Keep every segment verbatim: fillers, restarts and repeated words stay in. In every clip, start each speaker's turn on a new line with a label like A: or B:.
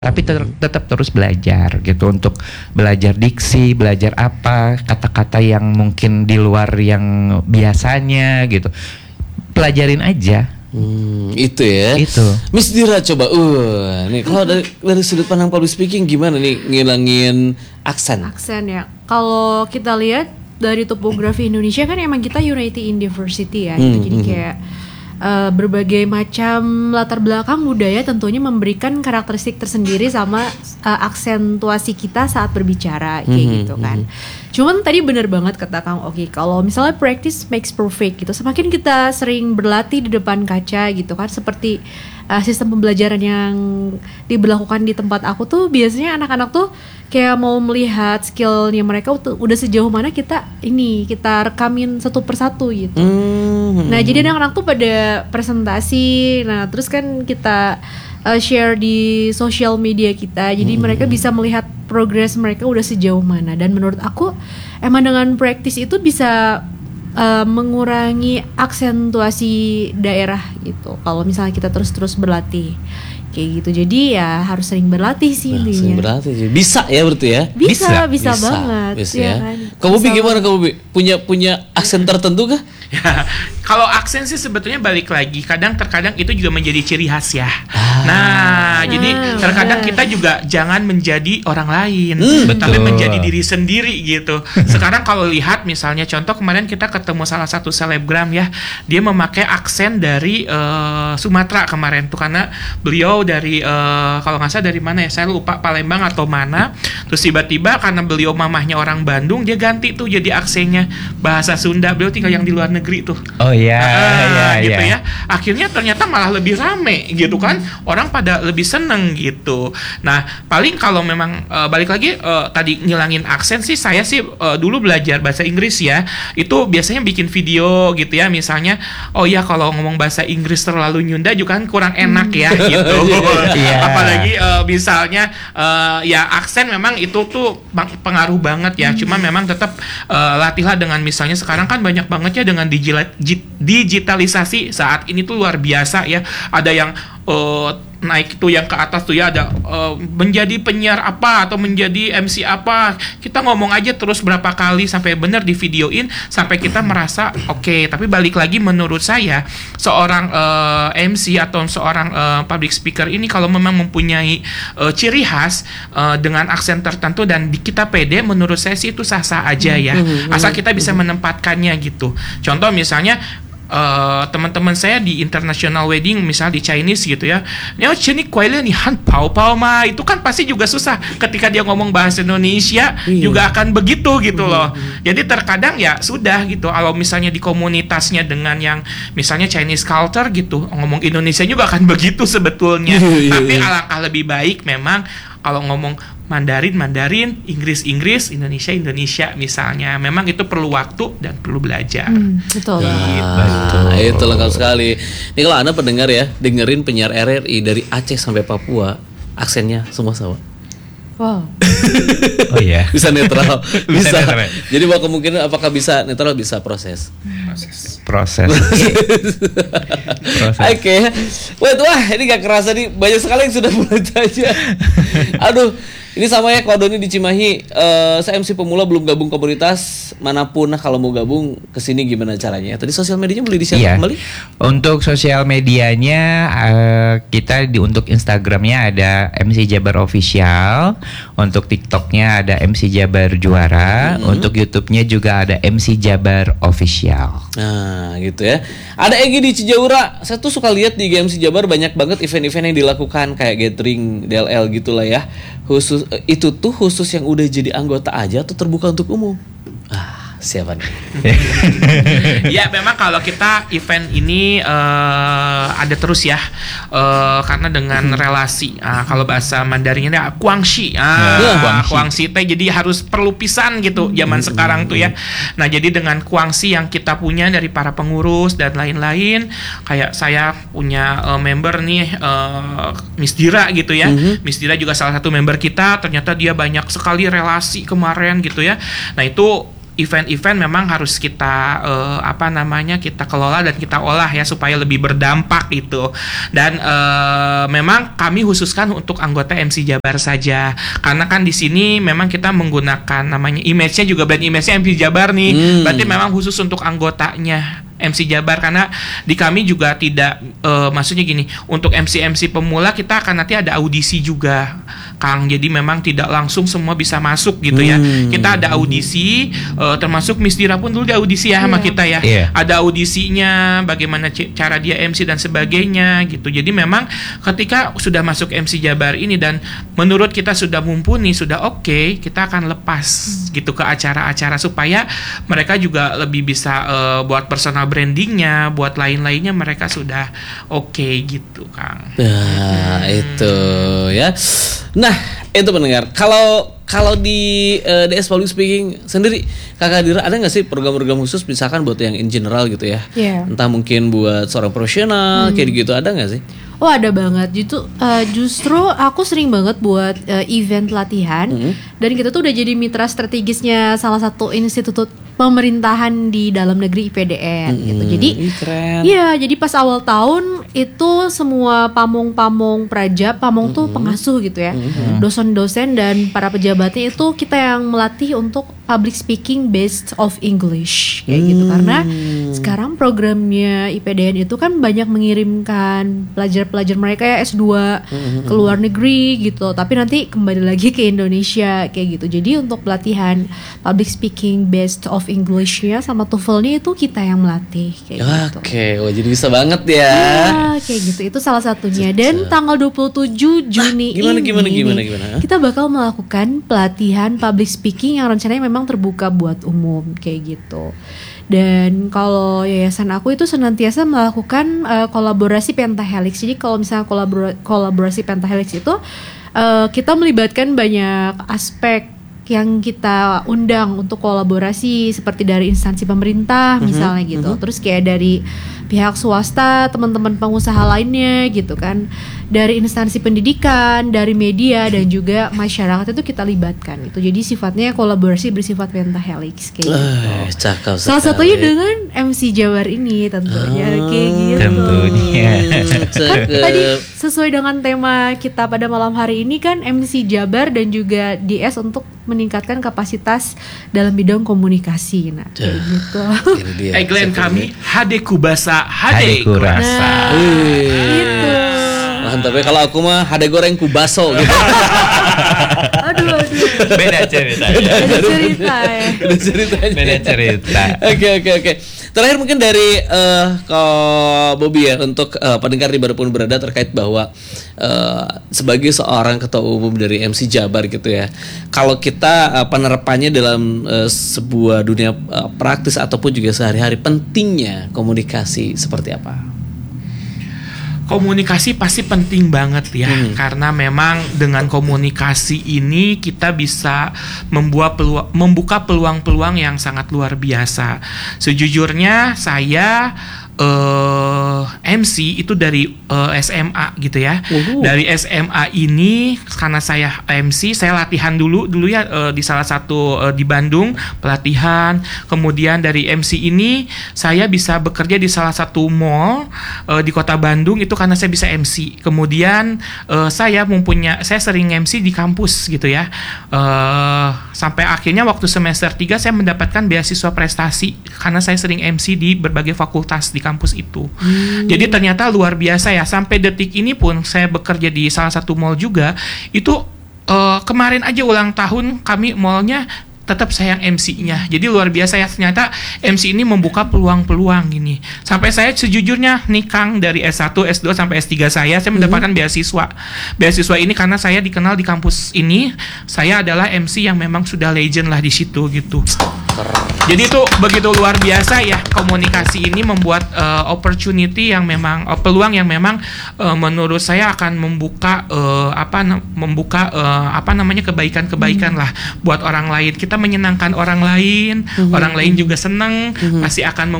A: tapi ter- tetap terus belajar gitu, untuk belajar diksi, belajar apa kata-kata yang mungkin di luar yang biasanya gitu, pelajarin aja.
B: Hmm, itu ya.
A: Itu.
B: Miss Dira coba, uh, nih kalau dari, dari sudut pandang public speaking gimana nih ngilangin aksen?
C: Aksen ya. Kalau kita lihat dari topografi Indonesia kan emang kita unity in diversity ya.
B: Hmm,
C: gitu. Jadi
B: hmm.
C: kayak Uh, berbagai macam latar belakang budaya tentunya memberikan karakteristik tersendiri sama uh, aksentuasi kita saat berbicara kayak
B: Mm-hmm,
C: gitu kan. Mm-hmm. Cuman tadi benar banget kata Kang Oki, kalau misalnya practice makes perfect gitu. Semakin kita sering berlatih di depan kaca gitu kan, seperti uh, sistem pembelajaran yang diberlakukan di tempat aku tuh biasanya anak-anak tuh kayak mau melihat skillnya mereka udah, udah sejauh mana kita ini kita rekamin satu persatu gitu. Mm-hmm. Nah jadi anak-anak tuh pada presentasi, nah terus kan kita uh, share di sosial media kita, jadi mm-hmm. mereka bisa melihat progres mereka udah sejauh mana. Dan menurut aku emang dengan practice itu bisa uh, mengurangi aksentuasi daerah gitu. Kalau misalnya kita terus-terus berlatih kayak gitu, jadi ya harus sering berlatih sih
B: nah,
C: intinya.
B: Sering berlatih, bisa ya berarti ya?
C: Bisa, bisa, bisa,
B: bisa
C: banget.
B: bisa,
C: ya
B: ya.
C: kan?
B: Kamu Bi gimana kamu Bi? Punya punya aksen tertentu kah?
D: Ya, kalau aksen sih sebetulnya balik lagi, kadang terkadang itu juga menjadi ciri khas ya.
B: Ah.
D: Nah,
C: Ah,
D: jadi terkadang
C: benar.
D: kita juga jangan menjadi orang lain,
B: Hmm,
D: tapi
A: betul.
D: menjadi diri sendiri gitu. Sekarang kalau lihat misalnya contoh kemarin kita ketemu salah satu selebgram ya, dia memakai aksen dari uh, Sumatera kemarin tuh, karena beliau dari uh, kalau nggak salah dari mana ya, saya lupa, Palembang atau mana. Terus tiba-tiba karena beliau mamahnya orang Bandung, dia ganti tuh jadi aksennya bahasa Sunda. Beliau tinggal yang di luar negeri tuh.
A: Oh iya,
D: Ah,
A: iya,
D: gitu
A: iya.
D: ya. Akhirnya ternyata malah lebih rame gitu kan. Orang pada lebih seneng gitu. Nah, paling kalau memang uh, balik lagi uh, tadi ngilangin aksen sih, saya sih uh, dulu belajar bahasa Inggris ya. Itu biasanya bikin video gitu ya. Misalnya, oh ya kalau ngomong bahasa Inggris terlalu nyunda juga kan kurang enak ya gitu.
A: Iya.
D: Apalagi uh, misalnya uh, ya aksen memang itu tuh bang- pengaruh banget ya. Cuma memang tetap uh, latihlah dengan misalnya sekarang kan banyak banget ya dengan digila- ji- digitalisasi saat ini tuh luar biasa ya. Ada yang uh, naik tuh yang ke atas tuh ya, ada uh, menjadi penyiar apa atau menjadi M C apa, kita ngomong aja terus berapa kali sampai benar di videoin sampai kita merasa oke. Okay. Tapi balik lagi menurut saya seorang uh, M C atau seorang uh, public speaker ini kalau memang mempunyai uh, ciri khas uh, dengan aksen tertentu dan di kita pede, menurut saya sih itu sah-sah aja ya, asal kita bisa menempatkannya gitu. Contoh misalnya Uh, teman-teman saya di international wedding misalnya di Chinese gitu ya, ya cini kuile nih han pau pau mah, itu kan pasti juga susah ketika dia ngomong bahasa Indonesia. Iya. Juga akan begitu gitu loh. Jadi terkadang ya sudah gitu, kalau misalnya di komunitasnya dengan yang misalnya Chinese culture gitu, ngomong Indonesia juga akan begitu sebetulnya. Tapi alangkah lebih baik memang kalau ngomong Mandarin, Mandarin, Inggris, Inggris, Indonesia, Indonesia misalnya. Memang itu perlu waktu dan perlu belajar.
C: Hmm, betul.
B: Nah, itu lengkap sekali. Ini kalau Anda pendengar ya, dengerin penyiar R R I dari Aceh sampai Papua, aksennya semua sama.
C: Wow.
A: Oh iya.
B: Bisa netral,
A: Bisa
B: bisa.
A: netral.
B: Jadi bahwa kemungkinan apakah bisa netral, bisa proses.
A: Proses. Proses.
B: Oke, wait, wah ini gak kerasa nih, banyak sekali yang sudah mulai tanya. Aduh, ini sama ya kalau Doni di Cimahi, uh, saya M C pemula belum gabung komunitas manapun. Nah kalau mau gabung ke sini gimana caranya? Tadi sosial medianya boleh di-share
A: Iya.
B: kembali?
A: Untuk sosial medianya uh, kita di untuk Instagramnya ada M C Jabar Official, untuk TikToknya ada M C Jabar Juara,
B: Hmm.
A: untuk YouTube-nya juga ada M C Jabar Official.
B: Nah gitu ya. Ada Egi di Cijaura. Saya tuh suka lihat di G M C Jabar banyak banget event-event yang dilakukan kayak gathering D L L gitulah ya. Khusus itu tuh khusus yang udah jadi anggota aja atau terbuka untuk umum? Ah, siapa nih?
D: Ya memang kalau kita event ini uh, ada terus ya, uh, karena dengan relasi uh, kalau bahasa Mandarinnya ada kuangsi, uh,
A: Ya,
D: kuangsi teh, jadi harus perlu pisan gitu zaman sekarang tuh ya. Nah jadi dengan kuangsi yang kita punya dari para pengurus dan lain-lain, kayak saya punya uh, member nih uh, Miss Dira gitu ya.
B: Mm-hmm.
D: Miss Dira juga salah satu member kita, ternyata dia banyak sekali relasi kemarin gitu ya. Nah itu event-event memang harus kita uh, apa namanya kita kelola dan kita olah ya supaya lebih berdampak itu. Dan uh, memang kami khususkan untuk anggota M C Jabar saja, karena kan di sini memang kita menggunakan namanya image-nya juga brand image-nya M C Jabar nih. Hmm. Berarti memang khusus untuk anggotanya M C Jabar, karena di kami juga tidak uh, maksudnya gini, untuk M C M C pemula kita akan nanti ada audisi juga Kang, jadi memang tidak langsung semua bisa masuk gitu ya. Hmm. Kita ada audisi, uh, termasuk Miss Dira pun dulu di audisi ya yeah. sama kita ya. Yeah. Ada audisinya, bagaimana c- cara dia M C dan sebagainya gitu. Jadi memang ketika sudah masuk M C Jabar ini dan menurut kita sudah mumpuni, sudah oke, okay, kita akan lepas hmm. gitu ke acara-acara supaya mereka juga lebih bisa uh, buat personal brandingnya, buat lain-lainnya mereka sudah oke okay, gitu Kang.
B: Nah hmm. itu ya. Nah itu pendengar, kalau kalau di uh, D S Public Speaking sendiri, Kakak Dira ada nggak sih program-program khusus misalkan buat yang in general gitu ya? Yeah. Entah mungkin buat seorang profesional hmm. kayak gitu, ada nggak sih?
C: Oh ada banget, justru uh, justru aku sering banget buat uh, event latihan mm-hmm. dan kita tuh udah jadi mitra strategisnya salah satu institut pemerintahan di dalam negeri I P D N mm-hmm. gitu. Jadi, ya jadi pas awal tahun itu semua pamong-pamong praja, pamong mm-hmm. tuh pengasuh gitu ya, mm-hmm. dosen-dosen dan para pejabatnya itu kita yang melatih untuk public speaking based of English kayak mm-hmm. gitu, karena sekarang programnya I P D N itu kan banyak mengirimkan pelajar-pelajar mereka ya S dua mm-hmm. ke luar negeri gitu, tapi nanti kembali lagi ke Indonesia kayak gitu. Jadi untuk pelatihan public speaking based of English-nya sama TOEFL-nya itu kita yang melatih kayak
B: Oke,
C: gitu.
B: Oke, wah jadi bisa banget ya.
C: Ya, kayak gitu. Itu salah satunya. Dan tanggal dua puluh tujuh Juni
B: ah, gimana,
C: ini
B: gimana, gimana, gimana?
C: kita bakal melakukan pelatihan public speaking yang rencananya memang terbuka buat umum kayak gitu. Dan kalau yayasan aku itu senantiasa melakukan uh, kolaborasi pentahelix. Jadi kalau misalnya kolabora- kolaborasi pentahelix itu uh, kita melibatkan banyak aspek yang kita undang untuk kolaborasi, seperti dari instansi pemerintah misalnya mm-hmm. gitu. Mm-hmm. Terus kayak dari pihak swasta, teman-teman pengusaha lainnya gitu kan, dari instansi pendidikan, dari media dan juga masyarakat itu kita libatkan itu. Jadi sifatnya kolaborasi bersifat pentahelix kayak gitu.
B: Uh, cakep sekali.
C: Salah satunya dengan M C Jabar ini tentunya oh, kayak gitu.
A: Tentunya.
C: Kan tadi sesuai dengan tema kita pada malam hari ini kan M C Jabar dan juga D S untuk meningkatkan kapasitas dalam bidang komunikasi. Nah, kayak gitu.
D: Eh Glenn, kami H D Kubasa, H D
A: Kurasa.
C: Nah, gitu.
B: Mantap ya, kalau aku mah H D goreng kubaso gitu.
C: Aduh, aduh.
A: Beda cerita.
C: Beda cerita ya.
B: Beda cerita.
A: Beda cerita.
B: Oke oke oke. Terakhir mungkin dari uh, Kak Bobby ya, untuk uh, pendengar di Dimanapun Berada, terkait bahwa uh, sebagai seorang ketua umum dari M C Jabar gitu ya, kalau kita uh, penerapannya dalam uh, sebuah dunia uh, praktis ataupun juga sehari-hari, pentingnya komunikasi seperti apa?
D: Komunikasi pasti penting banget ya, hmm. karena memang dengan komunikasi ini kita bisa membuat peluang, membuka peluang-peluang yang sangat luar biasa. Sejujurnya saya uh, M C itu dari uh, S M A gitu ya. Uh-huh. Dari S M A ini karena saya M C, saya latihan dulu dulu ya uh, di salah satu uh, di Bandung pelatihan. Kemudian dari M C ini saya bisa bekerja di salah satu mall uh, di Kota Bandung itu karena saya bisa M C. Kemudian uh, saya mempunyai saya sering M C di kampus gitu ya. Uh, sampai akhirnya waktu semester tiga saya mendapatkan beasiswa prestasi karena saya sering M C di berbagai fakultas di kampus itu. Hmm. Jadi ternyata luar biasa ya, sampai detik ini pun saya bekerja di salah satu mall juga. Itu uh, kemarin aja ulang tahun kami mallnya tetap saya yang M C-nya. Jadi luar biasa ya, ternyata M C ini membuka peluang-peluang gini. Sampai saya sejujurnya nih Kang, dari S satu, S dua sampai S tiga saya saya mendapatkan hmm. beasiswa. Beasiswa ini karena saya dikenal di kampus ini, saya adalah M C yang memang sudah legend lah di situ gitu. Jadi itu begitu luar biasa ya, komunikasi ini membuat uh, opportunity yang memang uh, peluang yang memang uh, menurut saya akan membuka uh, apa membuka uh, apa namanya kebaikan-kebaikan hmm. lah buat orang lain. Kita menyenangkan orang lain, hmm. orang lain juga senang, hmm. pasti akan membuat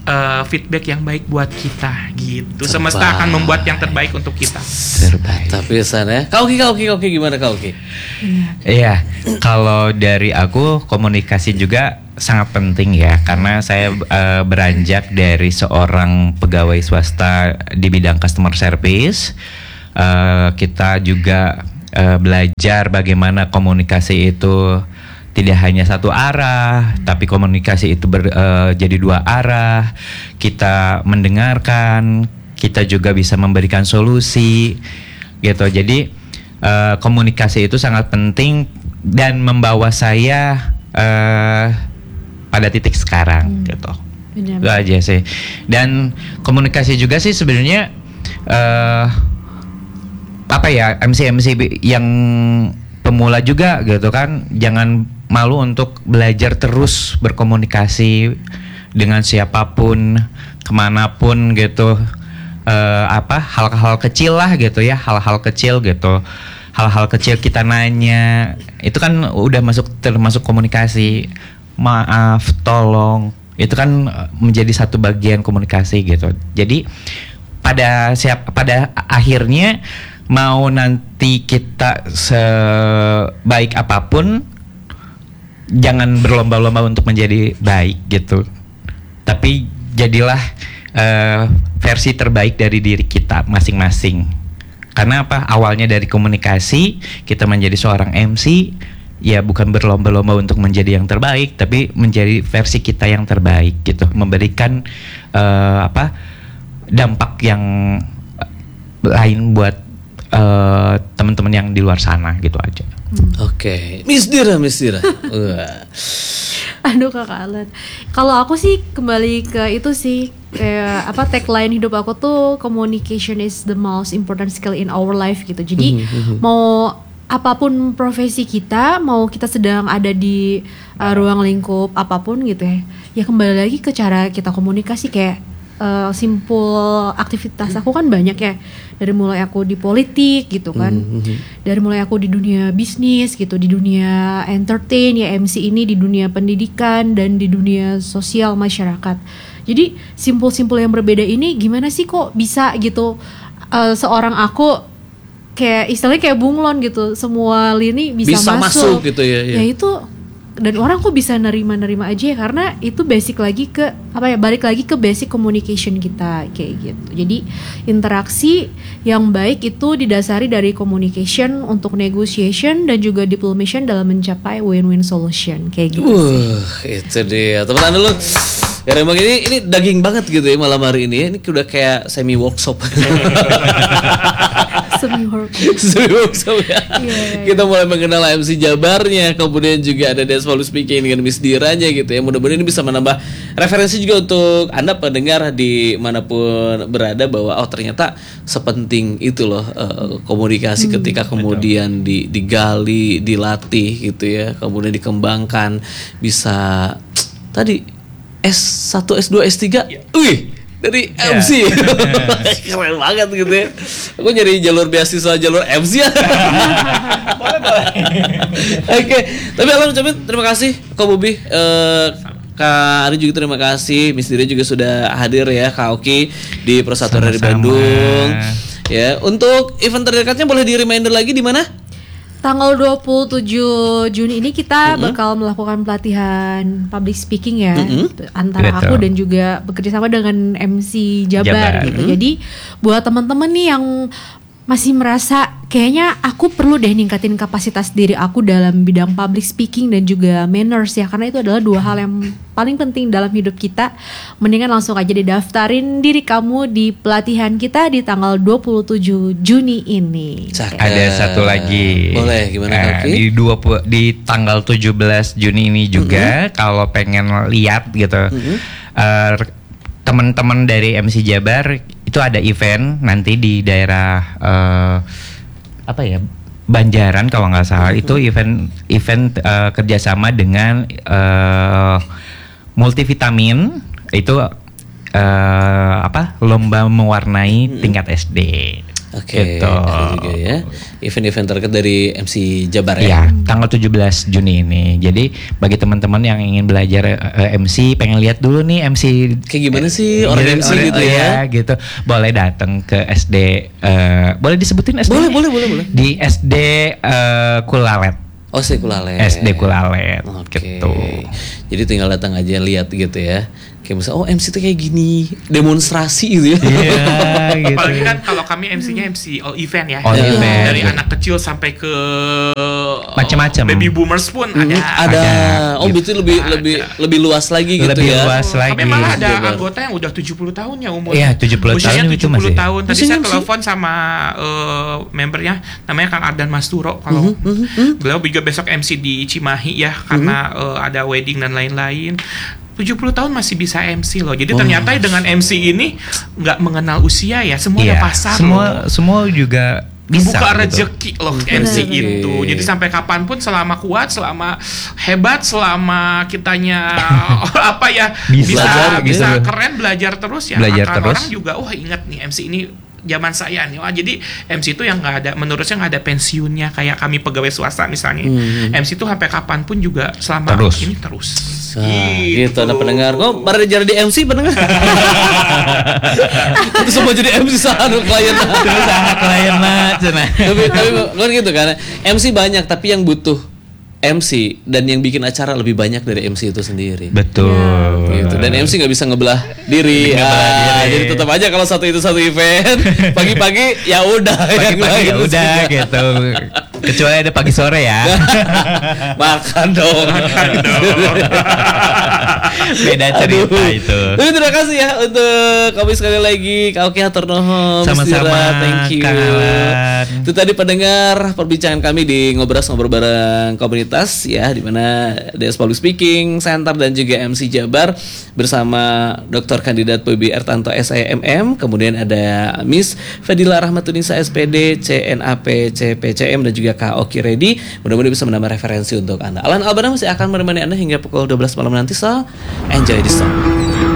D: uh, feedback yang baik buat kita gitu. Semesta
B: Terbaik.
D: akan membuat yang terbaik untuk kita.
A: Terbaik.
B: Tapi sana, kau ki, kau ki, kau ki gimana kau ki?
A: Iya, kalau dari aku komunikasi juga sangat penting ya, karena saya uh, beranjak dari seorang pegawai swasta di bidang customer service. Uh, kita juga uh, belajar bagaimana komunikasi itu tidak hanya satu arah, tapi komunikasi itu ber, uh, jadi dua arah. Kita mendengarkan, kita juga bisa memberikan solusi, gitu. Jadi uh, komunikasi itu sangat penting dan membawa saya uh, pada titik sekarang,
C: Hmm.
A: gitu.
C: Benar.
A: Itu aja sih. Dan komunikasi juga sih sebenarnya uh, apa ya, M C M C yang pemula juga gitu kan, jangan malu untuk belajar terus berkomunikasi dengan siapapun, kemanapun gitu. Uh, apa hal-hal kecil lah gitu ya, hal-hal kecil gitu, hal-hal kecil kita nanya itu kan udah masuk termasuk komunikasi. Maaf, tolong, itu kan menjadi satu bagian komunikasi gitu. Jadi pada siap pada akhirnya mau nanti kita sebaik apapun, jangan berlomba-lomba untuk menjadi baik gitu. Tapi jadilah uh, versi terbaik dari diri kita masing-masing. Karena apa? Awalnya dari komunikasi, kita menjadi seorang M C, ya bukan berlomba-lomba untuk menjadi yang terbaik, tapi menjadi versi kita yang terbaik gitu, memberikan uh, apa dampak yang lain buat uh, teman-teman yang di luar sana gitu aja.
B: Oke, Miss Dira, Miss Dira. Wah.
C: Aduh Kakak Alan. Kalau aku sih kembali ke itu sih, kayak apa tagline hidup aku tuh, communication is the most important skill in our life gitu. Jadi mau apapun profesi kita, mau kita sedang ada di uh, ruang lingkup apapun gitu ya, ya kembali lagi ke cara kita komunikasi. Kayak uh, simpul aktivitas aku kan banyak ya, dari mulai aku di politik gitu kan, dari mulai aku di dunia bisnis gitu, di dunia entertain ya M C ini, di dunia pendidikan dan di dunia sosial masyarakat. Jadi simpul-simpul yang berbeda ini gimana sih kok bisa gitu, uh, seorang aku kayak istilahnya kayak bunglon gitu, semua lini bisa,
B: Bisa masuk gitu ya, ya.
C: Ya itu, dan orang kok bisa nerima-nerima aja ya, karena itu basic lagi ke apa ya, balik lagi ke basic communication kita kayak gitu. Jadi interaksi yang baik itu didasari dari communication untuk negotiation dan juga diplomation dalam mencapai win-win solution kayak gitu sih.
B: Wah, itu dia. Teman-teman dulu. Ya emang ini ini daging banget gitu ya malam hari ini. Ini udah kayak semi workshop.
C: Semi work.
B: Semi workshop ya.
C: Iya.
B: Kita mulai mengenal M C Jabarnya, kemudian juga ada Dance Volume Speaking dengan Miss Diranya gitu ya. Mudah-mudahan ini bisa menambah referensi juga untuk Anda pendengar di manapun berada, bahwa oh ternyata sepenting itu loh uh, komunikasi
C: Hmm,
B: ketika kemudian di, digali, dilatih gitu ya, kemudian dikembangkan, bisa tadi S satu, S dua, S tiga, wih, dari M C. Keren banget gitu ya. Aku nyari jalur beasiswa, jalur M C ya. Oke, tapi Alan ucapin terima kasih Kak Bobi, eh, Kak Ari juga terima kasih, Miss Dira juga sudah hadir ya, Kak Oki di Persatuan dari
A: Sama-sama.
B: Bandung. Ya, untuk event terdekatnya boleh di reminder lagi di mana?
C: Tanggal dua puluh tujuh Juni ini kita bakal melakukan pelatihan public speaking ya, antara
A: Betul.
C: aku dan juga bekerja sama dengan M C Jabar,
A: Jabar.
C: gitu. Jadi buat teman-teman nih yang masih merasa kayaknya aku perlu deh ningkatin kapasitas diri aku dalam bidang public speaking dan juga manners ya, karena itu adalah dua hal yang paling penting dalam hidup kita. Mendingan langsung aja didaftarin diri kamu di pelatihan kita di tanggal dua puluh tujuh Juni ini.
B: Cakep.
A: Ada satu lagi.
B: Boleh, gimana Kak
A: Eh,
B: Oki?
A: di dua puluh di tanggal tujuh belas Juni ini juga, kalau pengen lihat gitu. eh, teman-teman dari M C Jabar itu ada event nanti di daerah eh, apa ya, Banjaran kalau nggak salah. Itu event event eh, kerjasama dengan eh, multivitamin, itu eh, apa, lomba mewarnai tingkat S D.
B: Oke,
A: Gitu.
B: ada juga ya event-event terkait dari M C Jabar ya.
A: Ya, tanggal tujuh belas Juni ini. Jadi bagi teman-teman yang ingin belajar eh, M C, pengen lihat dulu nih M C
B: Kayak gimana sih orang M C gitu
A: oh,
B: ya?
A: gitu. Boleh datang ke S D eh, boleh disebutin S D?
B: Boleh, boleh, boleh, boleh.
A: Di S D eh, Kulalet.
B: Oh, Sekulalet.
A: S D Kulalet
B: Oke.
A: gitu.
B: Jadi tinggal datang aja lihat gitu ya. Kayak misalnya oh M C tuh kayak gini, demonstrasi gitu ya.
A: Iya, gitu.
D: Apalagi kan kalau kami M C-nya M C all event ya.
A: All
D: Jadi
A: event.
D: Dari anak kecil sampai ke
A: Macam-macam.
D: baby boomers pun ada.
B: ada.
A: Ada,
B: Oh,
A: gitu.
B: berarti lebih
D: Ada.
B: lebih lebih luas lagi gitu
A: Lebih
B: ya.
A: luas lagi.
D: Kami malah ada
B: Jabar.
D: anggota yang udah tujuh puluh tahun ya umur.
A: Iya, tujuh puluh
D: Usianya
A: tahun itu
D: tujuh puluh
A: masih.
D: tahun. Tadi
B: Masih
D: saya
B: M C?
D: telepon sama eh, membernya namanya Kang Ardan Masturo. Kalau beliau juga besok M C di Cimahi ya karena eh, ada wedding dan lain-lain. tujuh puluh tahun masih bisa M C loh. Jadi ternyata dengan M C ini nggak mengenal usia ya, semua ada
A: Iya,
D: pasar
A: semua
D: loh.
A: semua juga bisa
D: Buka
A: gitu.
D: rezeki loh M C
B: Oke.
D: itu. Jadi sampai kapanpun selama kuat, selama hebat, selama kitanya apa ya
A: Bisa,
D: bisa
B: Belajar
D: bisa
B: gitu.
D: keren belajar terus ya.
A: Belajar
D: akan
A: terus.
D: orang juga wah ingat nih M C ini zaman saya nih. Wah, jadi M C itu yang nggak ada menurut saya nggak ada pensiunnya kayak kami pegawai swasta misalnya. M C itu sampai kapanpun juga selama
A: Terus.
D: ini terus.
B: Nah, gitu ada pendengar. Kok pada jadi M C pendengar? Itu semua jadi M C salah klien.
A: Terus ah klien mah cenah.
B: tapi tapi kan gitu kan. M C banyak tapi yang butuh M C dan yang bikin acara lebih banyak dari M C itu sendiri.
A: Betul.
B: Gitu. Dan M C nggak bisa ngebelah diri.
A: Ngebelah
B: Ah,
A: diri.
B: Jadi tetap aja kalau satu itu satu event, pagi-pagi ya udah yang
A: Pagi-pagi
B: lain
A: ya udah gitu. Kecuali ada pagi sore ya.
B: Makan dong.
D: Makan dong.
A: Beda cerita
B: Aduh.
A: itu.
B: Tapi terima kasih ya untuk kami sekali lagi Kak Oki hatur nuhun.
A: Sama-sama,
B: Miss Dira, thank you.
A: Kang Alan.
B: Itu tadi pendengar perbincangan kami di Ngobras Ngobrol Bareng Komunitas ya, di mana D S Public Speaking Center dan juga M C Jabar bersama Doktor Kandidat P B Ertanto S I M M, kemudian ada Miss Fadila Rahmatunisa S P D C N A P C P C M dan juga Kak Oki Ready. Mudah-mudahan bisa menambah referensi untuk Anda. Alan Albana masih akan menemani Anda hingga pukul dua belas malam nanti, so enjoy the song.